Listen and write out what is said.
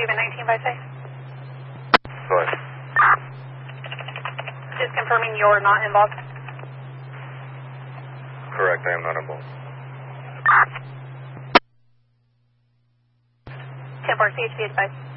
unit 19 by say. Go ahead. Just confirming you're not involved. Correct, I am not involved. 10-4 CHP advice.